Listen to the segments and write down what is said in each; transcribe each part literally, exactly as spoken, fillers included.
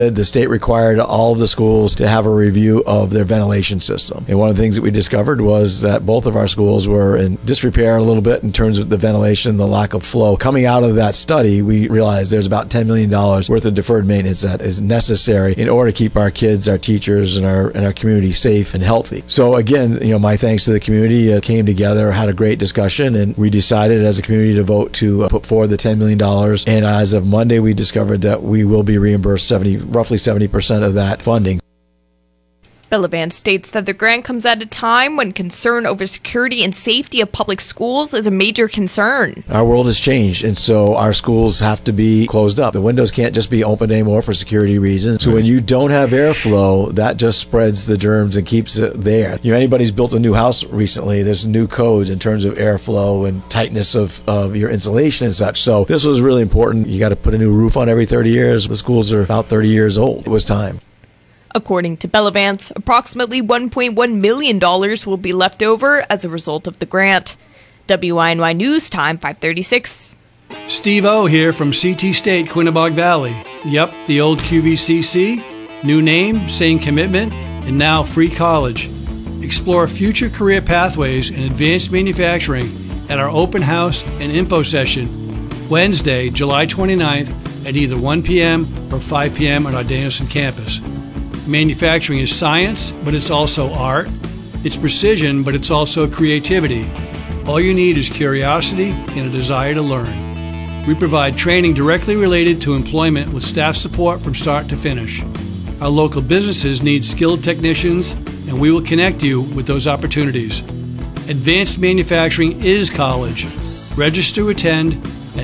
The state required all of the schools to have a review of their ventilation system. And one of the things that we discovered was that both of our schools were in disrepair a little bit in terms of the ventilation, the lack of flow. Coming out of that study, we realized there's about ten million dollars worth of deferred maintenance that is necessary in order to keep our kids, our teachers, and our and our community safe and healthy. So again, you know, my thanks to the community uh, came together, had a great discussion, and we decided as a community to vote to uh, put forward the ten million dollars. And as of Monday, we discovered that we will be reimbursed seventy roughly seventy percent of that funding. Bellavance states that the grant comes at a time when concern over security and safety of public schools is a major concern. Our world has changed, and so our schools have to be closed up. The windows can't just be opened anymore for security reasons. So when you don't have airflow, that just spreads the germs and keeps it there. You know, anybody's built a new house recently, there's new codes in terms of airflow and tightness of, of your insulation and such. So this was really important. You got to put a new roof on every thirty years. The schools are about thirty years old. It was time. According to Bellavance, approximately one point one million dollars will be left over as a result of the grant. W I N Y News Time, five thirty-six. Steve O here from C T State, Quinebaug Valley. Yep, the old Q V C C. New name, same commitment, and now free college. Explore future career pathways in advanced manufacturing at our open house and info session Wednesday, July twenty-ninth at either one p.m. or five p.m. on our Danielson campus. Manufacturing is science, but it's also art. It's precision, but it's also creativity. All you need is curiosity and a desire to learn. We provide training directly related to employment with staff support from start to finish. Our local businesses need skilled technicians, and we will connect you with those opportunities. Advanced manufacturing is college. Register to attend at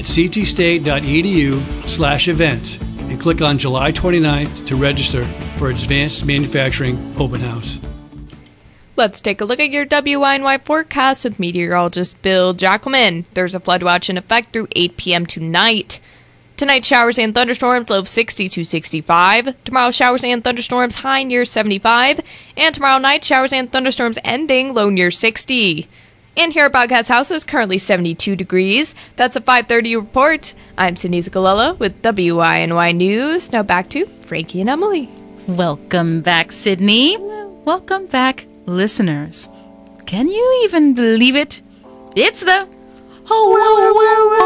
ctstate.edu slash events and click on July twenty-ninth to register for Advanced Manufacturing Open House. Let's take a look at your W I N Y forecast with meteorologist Bill Jackelman. There's a flood watch in effect through eight p.m. tonight. Tonight, showers and thunderstorms, low of sixty to sixty-five. Tomorrow, showers and thunderstorms, high near seventy-five. And tomorrow night, showers and thunderstorms ending, low near sixty. And here at Bobcats House is currently seventy-two degrees. That's a five thirty report. I'm Sydney Zagalella with W I N Y News. Now back to Frankie and Emily. Welcome back, Sydney. Hello. Welcome back, listeners. Can you even believe it? It's the oh, oh, oh,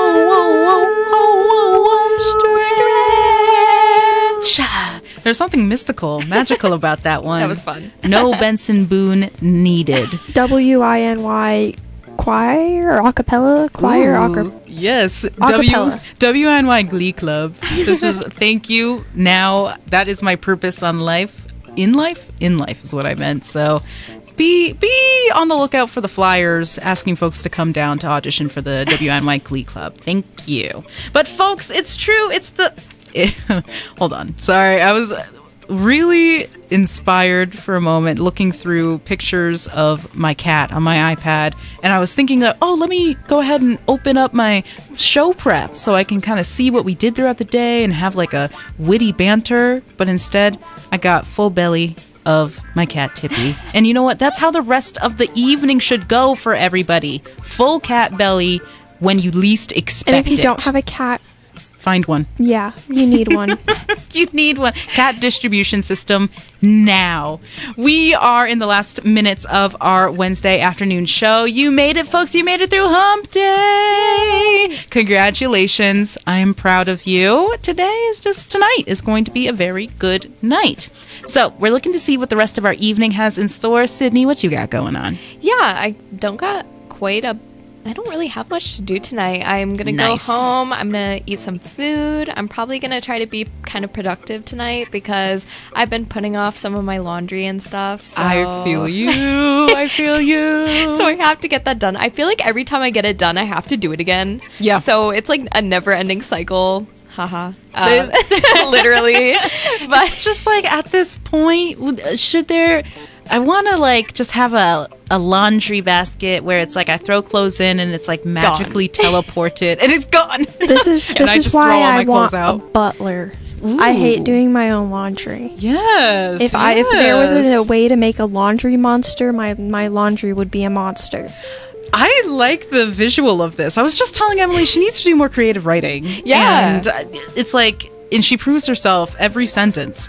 oh, oh, oh, stretch. There's something mystical, magical about that one. That was fun. No Benson Boone needed. W I N Y choir or acapella choir. Ooh, Aca- yes, acapella. W N Y Glee Club. This is thank you. Now that is my purpose on life. In life, in life is what I meant. So be be on the lookout for the flyers asking folks to come down to audition for the W N Y Glee Club. Thank you. But folks, it's true. It's the hold on. Sorry, I was really inspired for a moment looking through pictures of my cat on my iPad, and I was thinking that, oh, let me go ahead and open up my show prep so I can kind of see what we did throughout the day and have like a witty banter, but instead I got full belly of my cat Tippy. And you know what? That's how the rest of the evening should go for everybody. Full cat belly when you least expect it. And if you it. don't have a cat, find one. Yeah, you need one. You need one. Cat distribution system now. We are in the last minutes of our Wednesday afternoon show. You made it, folks. You made it through Hump Day. Congratulations. I am proud of you. Today is just, tonight is going to be a very good night. So we're looking to see what the rest of our evening has in store. Sydney, what you got going on? Yeah, I don't got quite a I don't really have much to do tonight. I'm going to Nice. go home. I'm going to eat some food. I'm probably going to try to be kind of productive tonight because I've been putting off some of my laundry and stuff. So. I feel you. I feel you. So I have to get that done. I feel like every time I get it done, I have to do it again. Yeah. So it's like a never-ending cycle. Haha. Uh, literally. But It's just like at this point, should there... I want to like just have a, a laundry basket where it's like I throw clothes in and it's like magically teleported and it's gone. This is And this I is just why throw all I my clothes want a out. butler. Ooh. I hate doing my own laundry. Yes. If I if there was a yes. way to make a laundry monster, my my laundry would be a monster. I like the visual of this. I was just telling Emily she needs to do more creative writing. Yeah. And uh, it's like and she proves herself every sentence.